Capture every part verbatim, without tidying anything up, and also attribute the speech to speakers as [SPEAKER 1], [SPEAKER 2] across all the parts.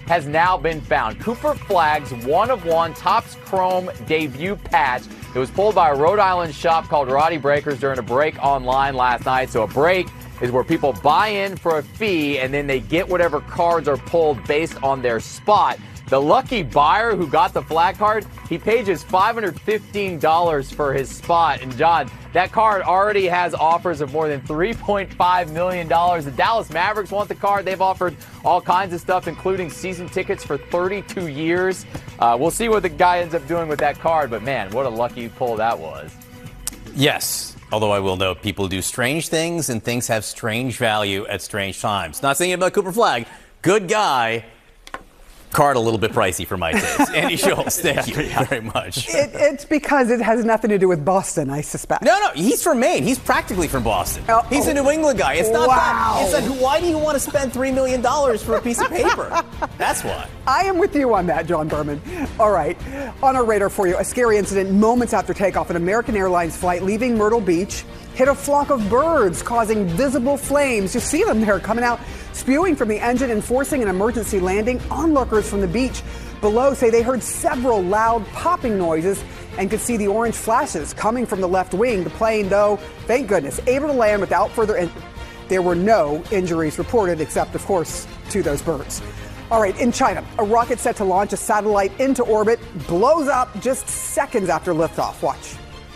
[SPEAKER 1] has now been found. Cooper Flagg's one-of-one Topps Chrome debut patch. It was pulled by a Rhode Island shop called Roddy Breakers during a break online last night. So a break is where people buy in for a fee and then they get whatever cards are pulled based on their spot. The lucky buyer who got the flag card, he paid just five hundred fifteen dollars for his spot. And John, that card already has offers of more than three point five million dollars. The Dallas Mavericks want the card. They've offered all kinds of stuff, including season tickets for thirty-two years. Uh, we'll see what the guy ends up doing with that card. But, man, what a lucky pull that was.
[SPEAKER 2] Yes. Although I will note, people do strange things, and things have strange value at strange times. Not saying about Cooper Flagg. Good guy. Card a little bit pricey for my taste. Andy Schultz, thank you very much.
[SPEAKER 3] It, it's because it has nothing to do with Boston, I suspect.
[SPEAKER 2] No, no, he's from Maine. He's practically from Boston.
[SPEAKER 3] Oh,
[SPEAKER 2] he's a New England guy. It's not
[SPEAKER 3] wow.
[SPEAKER 2] that. It's like, why do you want to spend three million dollars for a piece of paper? That's why.
[SPEAKER 3] I am with you on that, John Berman. All right. On our radar for you, a scary incident moments after takeoff. An American Airlines flight leaving Myrtle Beach hit a flock of birds, causing visible flames. You see them there coming out, spewing from the engine and forcing an emergency landing. Onlookers from the beach below say they heard several loud popping noises and could see the orange flashes coming from the left wing. The plane, though, thank goodness, able to land without further injury. There were no injuries reported, except, of course, to those birds. All right, in China, a rocket set to launch a satellite into orbit blows up just seconds after liftoff. Watch.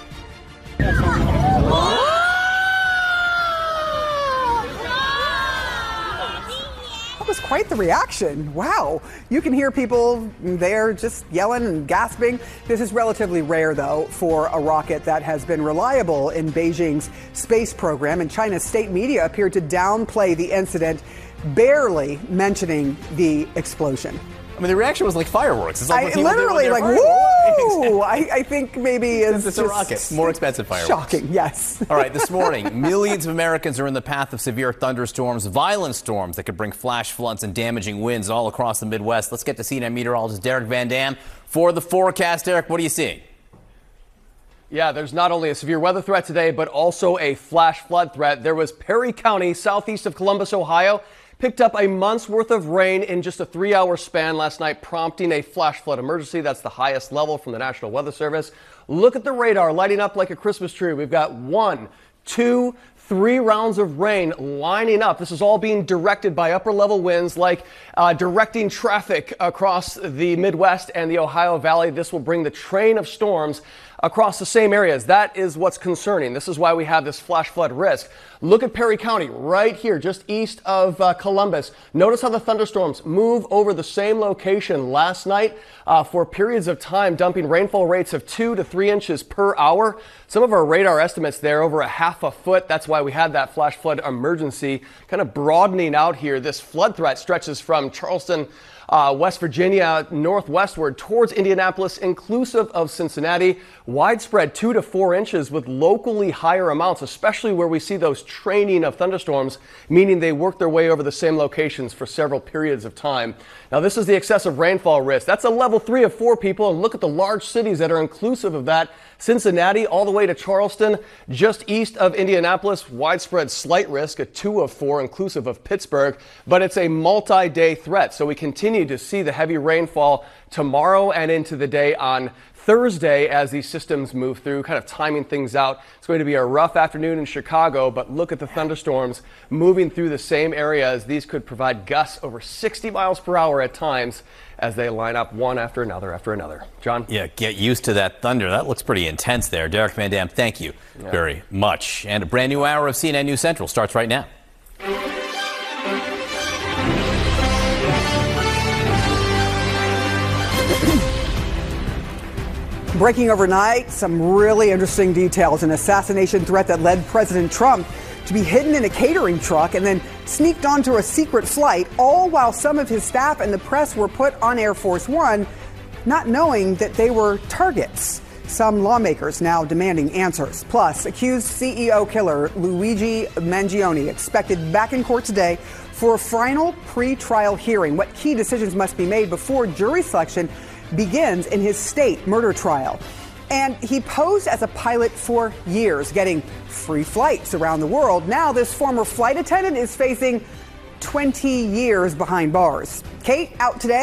[SPEAKER 3] That was quite the reaction. Wow. You can hear people there just yelling and gasping. This is relatively rare, though, for a rocket that has been reliable in Beijing's space program. And China's state media appeared to downplay the incident, barely mentioning the explosion.
[SPEAKER 2] I mean, the reaction was like fireworks. It's like
[SPEAKER 3] I literally like, woo! I, I think maybe it's,
[SPEAKER 2] it's
[SPEAKER 3] just
[SPEAKER 2] a rocket. More expensive fireworks.
[SPEAKER 3] Shocking, yes.
[SPEAKER 2] All right, this morning, millions of Americans are in the path of severe thunderstorms, violent storms that could bring flash floods and damaging winds all across the Midwest. Let's get to C N N meteorologist Derek Van Dam for the forecast. Derek, what are you seeing?
[SPEAKER 4] Yeah, there's not only a severe weather threat today, but also a flash flood threat. There was Perry County, southeast of Columbus, Ohio, picked up a month's worth of rain in just a three-hour span last night, prompting a flash flood emergency. That's the highest level from the National Weather Service. Look at the radar lighting up like a Christmas tree. We've got one, two, three rounds of rain lining up. This is all being directed by upper-level winds, like uh, directing traffic across the Midwest and the Ohio Valley. This will bring the train of storms across the same areas. That is what's concerning. This is why we have this flash flood risk. Look at Perry County right here, just east of uh, Columbus. Notice how the thunderstorms move over the same location last night uh, for periods of time, dumping rainfall rates of two to three inches per hour. Some of our radar estimates there over a half a foot. That's why we had that flash flood emergency kind of broadening out here. This flood threat stretches from Charleston, Uh, West Virginia, northwestward towards Indianapolis, inclusive of Cincinnati. Widespread two to four inches with locally higher amounts, especially where we see those training of thunderstorms, meaning they work their way over the same locations for several periods of time. Now, this is the excessive rainfall risk. That's a level three of four, people. And look at the large cities that are inclusive of that. Cincinnati all the way to Charleston, just east of Indianapolis, widespread slight risk, a two of four, inclusive of Pittsburgh, but it's a multi-day threat. So we continue to see the heavy rainfall tomorrow and into the day on Thursday as these systems move through, kind of timing things out. It's going to be a rough afternoon in Chicago, but look at the thunderstorms moving through the same areas. These could provide gusts over sixty miles per hour at times as they line up one after another after another. John?
[SPEAKER 2] Yeah, get used to that thunder. That looks pretty intense there. Derek Van Dam, thank you yeah. very much. And a brand new hour of C N N News Central starts right now.
[SPEAKER 3] Breaking overnight, some really interesting details. An assassination threat that led President Trump to be hidden in a catering truck and then sneaked onto a secret flight, all while some of his staff and the press were put on Air Force One, not knowing that they were targets. Some lawmakers now demanding answers. Plus, accused C E O killer Luigi Mangione expected back in court today for a final pre-trial hearing. What key decisions must be made before jury selection begins in his state murder trial. And he posed as a pilot for years, getting free flights around the world. Now this former flight attendant is facing twenty years behind bars. Kate, out today.